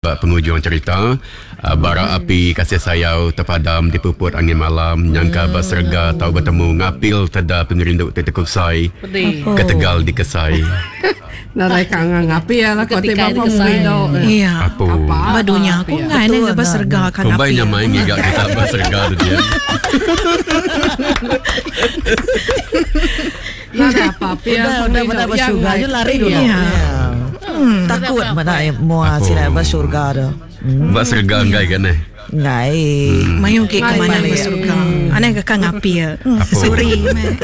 bak penghujung cerita. Bara api kasih sayau terpadam di puput angin malam. Nyangka bak serga tahu bertemu ngapil tada pengerinduk tetekusai. Ke Tegal dikesai. Narai kangen ngapi ya lah kau tiba apa murido. Iya. Apa? Badunya aku nggak ada nggak berserga kan api. Kumbai nyamain ngigak kita berserga tu dia. Nada apa-apa ya. Dah bersyurga je lari dulu. Takut mana mau sila bersyurga tu. Bak serga enggak kan eh? Ngai. Mayu ke mana bersurga. Aneh ke kang api ya. Sorry.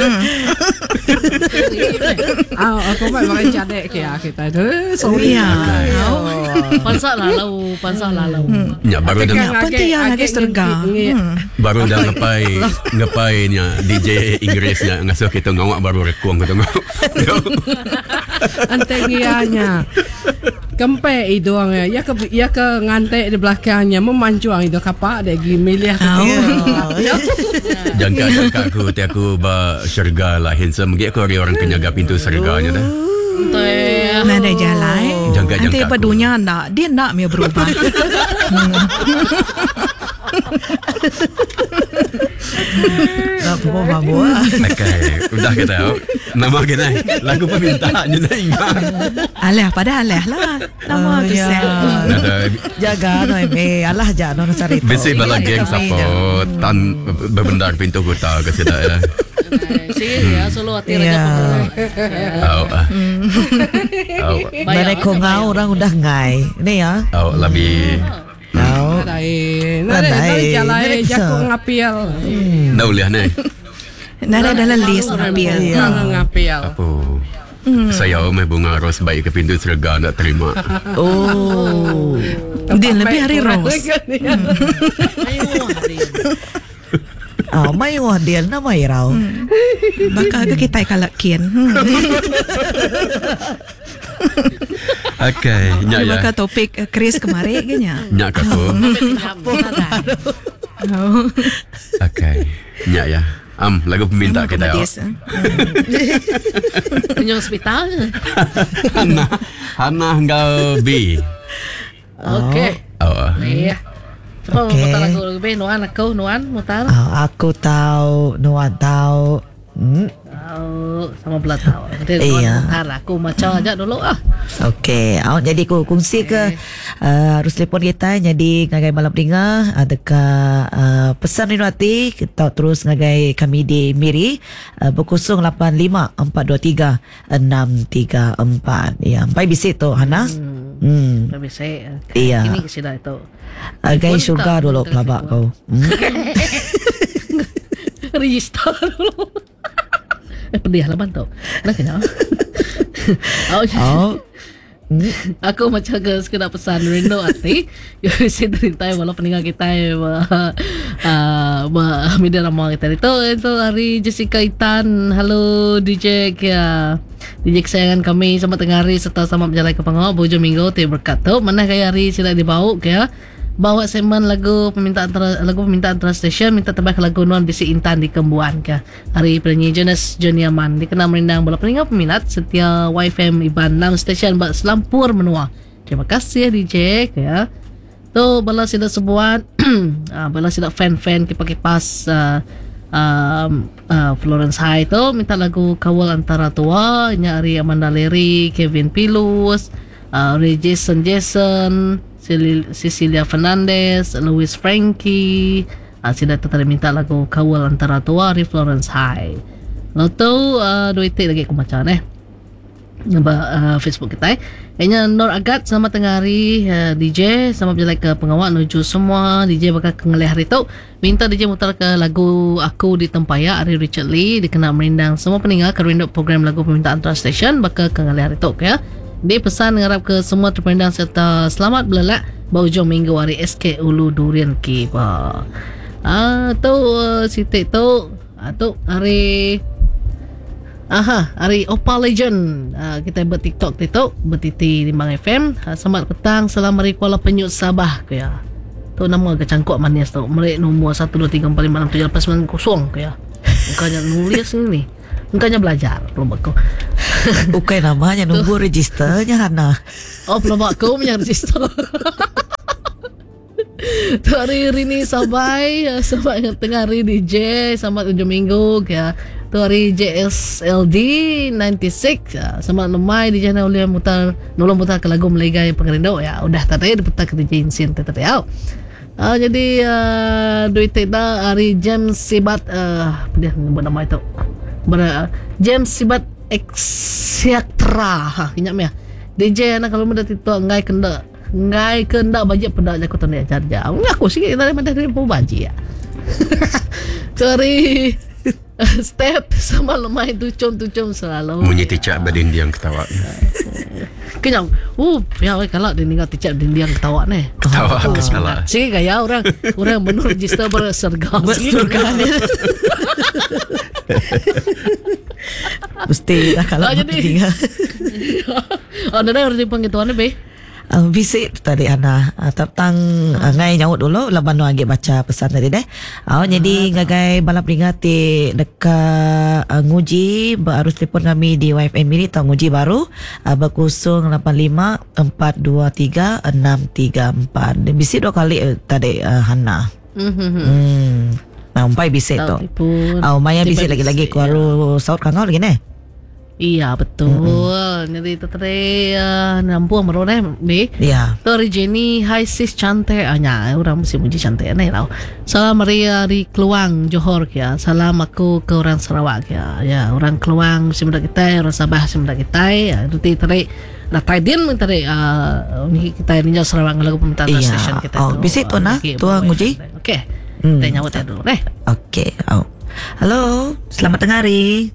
Aku mai makan cadek ke kita tu. Sorry ya. Pansak lalau. Ya baru dah Penting yang lagi surga. baru dah ngepai nya DJ Inggrisnya ngasuh kita ngawak baru rekung kita ngawak. Antengianya. Kempe itu orang ya ke ngantek di belakangnya memancuang itu kapak dia gi milih Jangka aku ba syurga lah handsome gi aku orang penjaga pintu syurganya dah. Nah ada jalan. Nanti Jangka badunya dia nak dia berubah. Nak pun mabu. Okay, udah kita nama kita lagu permintaan je nak ingat. Alah pada alah lah. Nama tu set. Ada Jaga no alah ja no cari. besi bala geng support tan berbendar pintu kota ke sida ya. Sige ya, solo hati raja Mana kau ngau orang udah ngai. Ni ya. Lebih Nadai jalan jakung ngapial. dah uliah ni. Nada dalam list ngapial. Ngapial. Apa? Saya mai bunga ros baik ke pintu serga nak terima. Oh. Dia lebih hari rose. Mai wah dia nama irau. Bakal ke kita kalak kian. Okay, nyak ya. Bakal topik Chris kemarin ke nya. Nyak aku. Okay, nyak ya. Lagu peminta kita ya. punya hospital. Hana engkau B. Okey. Iya. Oh, Okey. mutar lagu lebih Nuan mutar. Aku tahu, Nuan tahu. Sama belah tahu. Iya. Mutar aku macam aja dulu ah. Okey, jadi aku kongsi ke harus telefon kita jadi ngagai malam ringa dekat pesan Rinwati kita terus ngagai kami di Miri berkosong 85 423 634 ya sampai bisik tu Hana. Tapi saya Iya. ini kesida itu. Gai syurga dulu pelabak kau. Register dulu. Pedih halaman tu. Nak kenal. Aku macam ke sekedar pesan rindu hati. Yo si cerita walau peninggal kita media ramah kita itu hari Jessica Itan. Halo DJ ya. DJ kesayangan kami sama tengah hari serta sama berjalan ke Pangau Bojo Minggu ti berkat tu. Mana kaya hari sila dibau ya. Bawa segmen lagu permintaan trans station minta terbaik lagu Nuan Bisi Intan di Kembuan ke hari penyanyi jenis Johnny Aman dikenal merindang bola peninggal peminat setia YFM Iban 6 station bak selampur menua. Terima kasih DJ ya. Tu bala sila sebuan bala sila fan-fan kipas Florence High tu minta lagu Kawal Antara Tua nyari Amanda Leri, Kevin Pilus, Jason Cecilia Fernandez, Louis Frankie. Sila tadi minta lagu Kawal Antara Tua di Florence High. Lalu tu dua itik lagi aku macam Facebook kita kayaknya Nur Agat sama tengah hari DJ sama berjalan ke pengawal menuju semua DJ bakal kengalih hari tu minta DJ mutar ke lagu Aku di Tempaya Ari Richard Lee dikenal merindang semua peninggal kerinduk program lagu permintaan trans station bakal kengalih hari tu ya. Dia pesan ngarap ke semua terpandang serta selamat belelak berhujung minggu hari SK Ulu Durian Kiba. Tu sitik tu hari hari Opal Legend. Kita buat TikTok bertiti di Bang FM. Selamat petang, salam dari Kuala Penyut Sabah kaya. Tu nama agak cangkuk manis tu. Mereka nombor 1 2 3 4 5 6 7 8 9 0 kaya. Engkaunya nulis ni. Engkaunya belajar belum aku. Bukan namanya nunggu registernya Hana. Oh belum aku punya register. Tu hari Rini Sabai, selamat yang tengah hari DJ, selamat hujung minggu ya. Tu hari JSLD 96, selamat lemai DJ na oleh mutar nolong mutar ke lagu Melayu yang pengerindo ya. Udah tadi diputar ke DJ Insin tadi ya. Jadi duit kita hari James Sibat dia sebut nama itu. James Sibat Eksiaktra. Ingat me. DJ anak kalau muda itu ngai kenda bajak pedak aku tu ni ajar jam. Ngaku sikit tadi mana dari pun baji ya. Sorry. Step sama lemai tucum selalu. Munyi ticak badin dia yang ketawa. Kenyang. Ya kalau dia tinggal ticak din dia yang ketawa ni. Ketawa ke salah. Sikit gaya orang menurut register berserga. Mesti lah kalau jadi. Nada harus dipanggil tuan ni be. Visit tadi Ana tentang ngai nyaut dulu laban nu agi baca pesan tadi deh. Jadi ngagai balap ringati dekat nguji harus telefon kami di YFM Miri atau nguji baru ber 085 423 634. Visit 2 kali tadi Hana. Nah, umpai visit tu. Maya visit lagi-lagi ku aru saut kangau lagi ne. Iya betul. Jadi tadi nampu merone be. Iya. Tori Jenny, hai sis cantik. Nya orang mesti muji cantik ni tau. Salam Maria di Keluang Johor ya. Salam aku ke orang Sarawak ya. Ya orang Keluang mesti muda kita, orang Sabah mesti muda kita. Ya itu tadi. Nah tadi tadi kita ninja Sarawak lagu pemerintah station kita. Oh, visit tu nah. Tua nguji. Okey. Kita nyawat dulu deh. Okey. Halo, selamat tengah hari.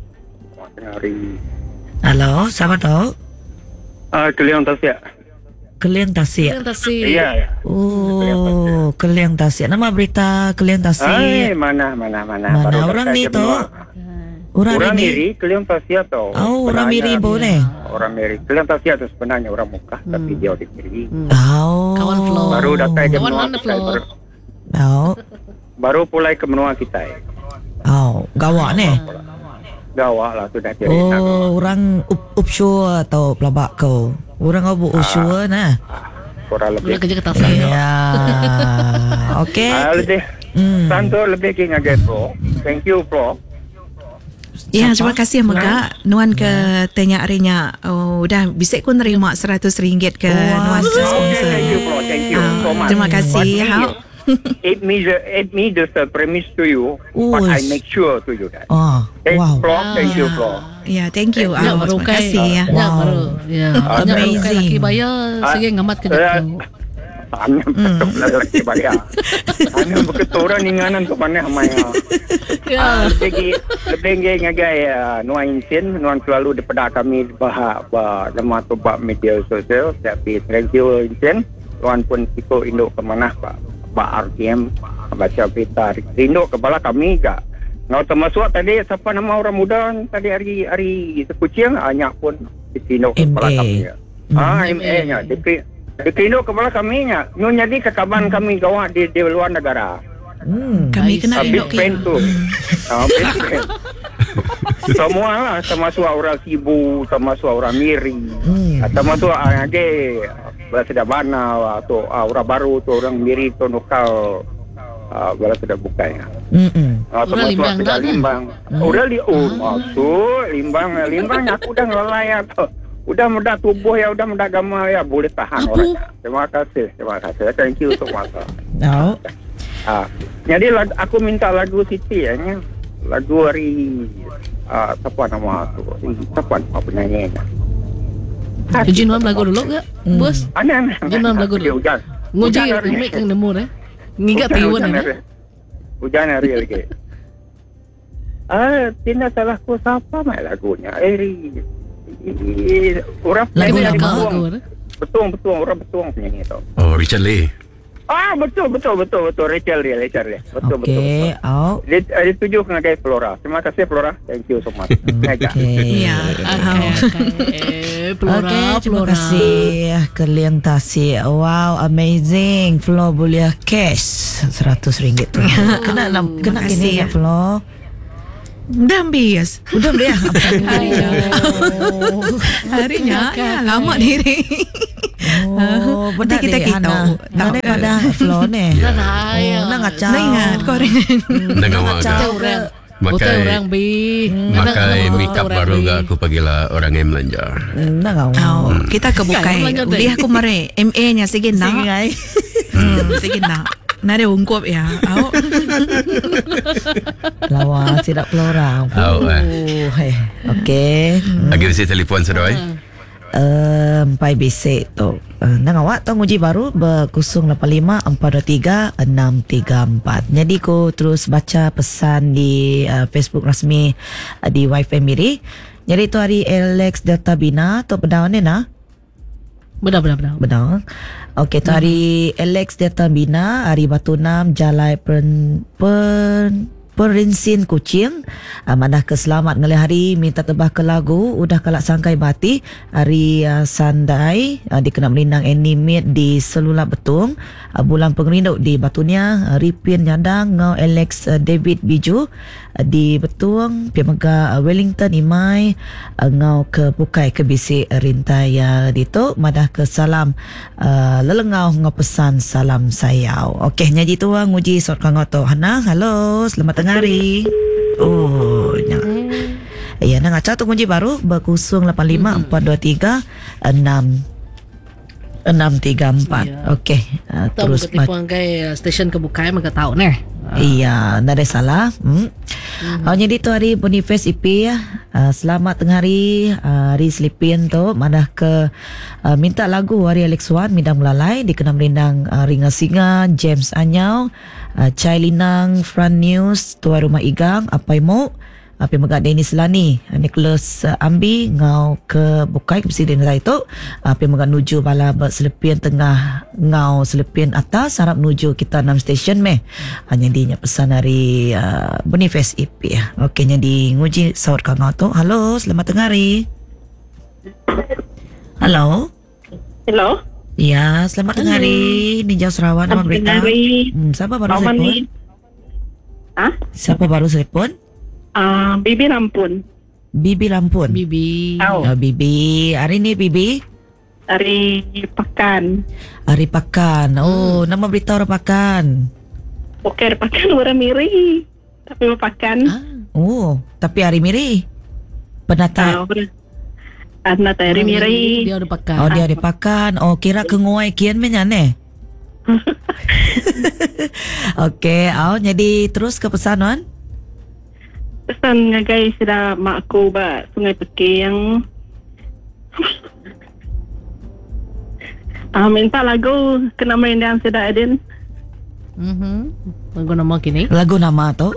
Halo, siapa tahu? Keliang Tasya. Keliang Tasya. Iya. Oh, Keliang Tasya. Nama berita Keliang Tasya. Mana. Mana orang ni tu? Orang Miri, Keliang Tasya tu. Oh, orang Miri boleh. Orang Miri. Keliang Tasya tu sebenarnya orang Mekah, tapi dia di Miri. Oh. Kawan Flo. Baru datang ke Kawan menua mana kita. Flo? Oh. Baru pulai ke menua kita. Oh, gawak ni. Gawak lah tu dah cari. Oh, orang upshore atau pelabak kau. Orang kau offshore nah. Kurang lebih. Boleh kerja ke Tasya. Ya. Okey. Lebih. Santo lebih ke ngagai Pro. Thank you Pro. Ya, terima kasih Mega. Nuan ke tanya arinya. Oh, dah bisik ku nerima RM100 ke Nuan ke sponsor. Thank you Pro. Thank you so much. Terima kasih. It means the premise to you, but I make sure to you that. Oh, wow. Thank you, Flo. Ya, thank you. Ya, baru Terima kasih ya. Ya, baru. Ya. Amazing. Laki bayar, sige ngamat ke dekat. Anya betul lelaki bayar. Anya berketuran inganan ke mana amaya. Ya. Lebih ngagai nuan Insin, nuan selalu daripada kami bahak lemah tu bab media sosial. Tapi thank you Insin. Tuan pun ikut induk ke mana Pak RTM baca berita induk kepala kami juga. Ngau termasuk tadi siapa nama orang muda tadi hari Sekucing banyak pun ditinduk kepala kami. MA nya ditinduk kepala kami nya. Nyu jadi kekaban kami gawak di luar negara. Kami kena induk ke. Semua lah termasuk orang Sibu, termasuk orang Miri, termasuk lagi Bala sudah bana atau orang baru tu orang Miri tu lokal bala sudah bukanya. Orang Limbang dah Limbang. Orang masuk Limbang aku dah ngelai tu. Udah mudah tubuh ya, udah mudah agama ya, boleh tahan orang. Terima kasih. Thank you so much. No. Jadi aku minta lagu Siti ya, lagu hari siapa nama tu? Siapa nama penyanyinya? Izin Wan lagu dulu ke? Bos. Ana. Izin lagu dulu. Nguji remake yang nemu deh. Ngigat tiwan ni. Hujan hari lagi. Tidak salahku siapa mai lagunya. Orang lagu dari apa? Betuang. Betul orang Betuang penyanyi tu. Oh, Richard Lee. Betul. Rachel dia. Betul. Okey. Dia tuju ngagai Flora. Terima kasih Flora. Thank you so much. Okey. Ya. Flora. Okey, terima kasih Keliang Tasya. Wow, amazing. Flo boleh cash RM100 tu. Kena gini ya Flo. Dah habis. Udah boleh ya? Harinya lama diri. Oh, benar Nanti kita deh, kita Hana. Nana pada flow ni. Saya. Nang acau. Nah ingat korang. Dengan awak Kita agak orang. Makai- Kita orang bi. Makai Kita make up orang baru bi. gak aku pagilah orang yang belanja. Nang awak. Oh, kita kebukai. Kan, Uli aku mare MA nya sige na. Sige na. Nare ungkop ya. Oh. Lawa silap pelorang. Oh, Okey. Lagi mesti telefon sedoi. Pai basic tu. Nang awak tahu uji baru ber-085 423 634. Jadi ko terus baca pesan di Facebook rasmi di Wi-Fi Miri. Jadi tu hari Alex Delta Bina tu pedang ni nah. Benar. Benar. Okey, tu hari Alex Delta Bina, hari Batu Nam, Jalai Perinsin Kucing. Mandah ke selamat ngelih hari minta tebah ke lagu udah kalak sangkai bati hari Sandai dikenal melindang animate di Selulap Betung bulan pengerinduk di Batunya Ripin Nyandang ngau Alex David Biju di Betung Piamaga Wellington Imai ngau ke Pukai ke Bisik Rintaya Dito madah ke salam lelengau ngau pesan salam sayau. Okey nyaji tu nguji sort kangau tu Hana. Halo, selamat tengah hari. Oh, ya nang acau tu kunci baru ber-085 423 634. Okey, Terus terus tipu angkai stesen kebukai maka tahu neh. iya, tak ada salah. Jadi tu hari Boniface IP ya. Selamat tengah hari hari Selipin tu madah ke minta lagu hari Alex Wan Midang Melalai dikenal merindang Ringa Singa James Anyau Chai Linang Fran News Tuan Rumah Igang Apai Mo Api Megak Dennis Lani Nicholas Ambi ngau ke Bukai Presiden itu api Megak nuju bala Selipin tengah ngau Selipin atas harap nuju kita 6 stesen meh hanya dinya pesan hari Boniface IP ya. Okey jadi nguji saud kau tu. Halo, selamat tengah hari. Halo. Hello. Ya, selamat tengah hari. Ni Jauh Sarawak nama berita. Siapa baru telefon? Siapa baru telefon? Bibi Lampun. Bibi Lampun. Bibi. Tahu. Bibi. Hari ni Bibi? Hari Pekan. Hari Pakan. Oh, nama berita orang Pakan. Okey, Pekan orang Miri. Tapi Pekan. Oh, tapi hari Miri. Penata. Anak hari Miri. Dia ada pakai. Oh, dia hari Pakan. Oh, kira kenguai kian menyan eh. Okey, jadi terus ke pesanan. Pesan ngagai sudah mak aku ba Sungai Pekeh yang minta lagu kena merindang sudah Adin. Lagu nama kini. Lagu nama tu.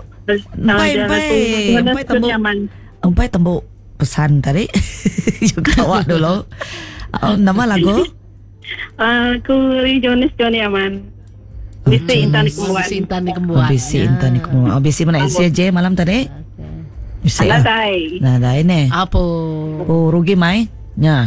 Empai tembuk pesan tadi. Juga awak dulu. Nama lagu? Aku Johnny Aman. Bisi Intan Kembuan. Bisi Intan di Kembuan. Bisi Intan di Kembuan. Bisi mana SJ malam tadi? Bisi lah. Nah, dah ini. Apa? Oh, rugi mai? Ya.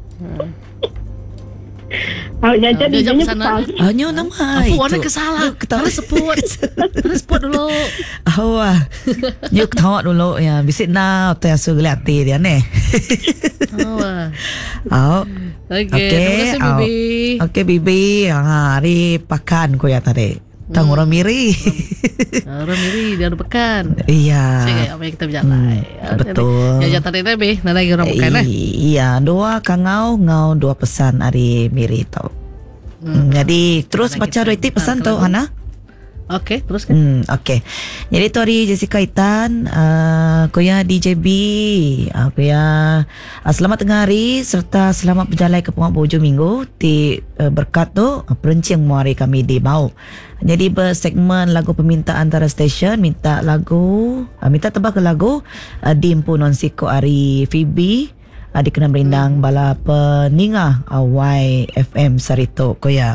Jadi Hanya nama. Apa warna kesalah? Harus sebut. Harus sebut dulu. Awak. Yuk tahu dulu ya. Bisi na tu asu gelati dia ni. Oh. Okey. Terima kasih Bibi. Okey Bibi. Hari Pakan ko ya tadi. Tang orang Miri. Orang Miri dia ada pekan. Iya. Sige, apa yang kita berjalan. Betul. Ya jatuh tadi Bi, nak lagi orang pekan eh. Iya, dua kangau ngau dua pesan hari Miri tau. Jadi terus baca dua tip pesan tau Hana. Okey, terus kan. Okey. Jadi tu hari Jessica Itan, Koya DJB, Koya selamat tengah hari serta selamat berjalan ke Penguat Bojo Minggu di berkat tu perencing muari kami di Bau. Jadi bersegmen lagu permintaan antara stesen minta lagu, minta tebak ke lagu Dimpu Non Siko hari Phoebe dikenal berindang bala peningah YFM Sarito Koya.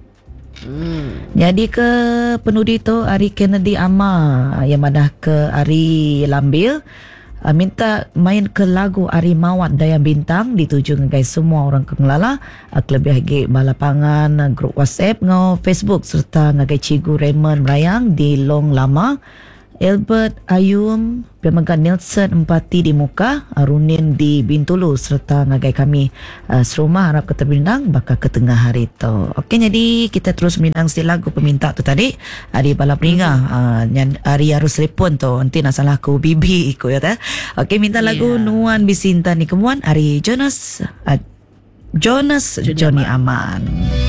Jadi ke penudi tu Ari Kennedy Ama yang madah ke Ari Lambil minta main ke lagu Ari Mawat Daya Bintang dituju ngai semua orang Kengelala kelebih lagi balapangan grup WhatsApp ngau Facebook serta ngai Cigu Raymond Merayang di Long Lama Albert Ayum, Pemagang Nelson Empati di Muka, Runin di Bintulu serta ngagai kami serumah harap kata bindang bakal ke tengah hari tu. Okey, jadi kita terus bindang si lagu peminta tu tadi Ari Balap Ringa yang Ari harus telefon tu nanti nak salah aku bibi ikut ya tak. Okey, minta lagu Nuan Bisinta ni kemuan Ari Jonas Johnny Aman.